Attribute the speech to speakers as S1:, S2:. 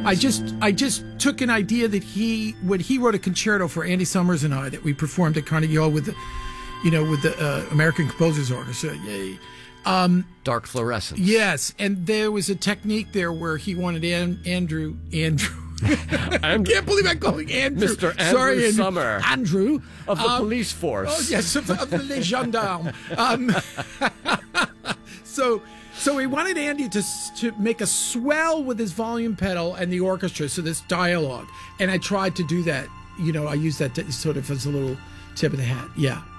S1: I just took an idea that when he wrote a concerto for Andy Summers and I that we performed at Carnegie Hall with the American Composers Orchestra. Yay.
S2: Dark Fluorescence.
S1: Yes, and there was a technique there where he wanted Andrew. I can't believe I call him Andrew.
S2: Mr. Andrew
S1: Sorry,
S2: Summer.
S1: Andrew.
S2: Of the police force.
S1: Oh, yes, of the Les Gendarmes. So he wanted Andy to make a swell with his volume pedal and the orchestra, so this dialogue. And I tried to do that. I used that sort of as a little tip of the hat. Yeah.